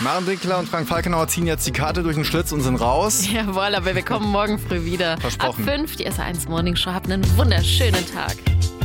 Maren Winkler und Frank Falkenauer ziehen jetzt die Karte durch den Schlitz und sind raus. Jawohl, aber wir kommen morgen früh wieder. Versprochen. Ab 5, die SR1 Morning Show. Habt einen wunderschönen Tag.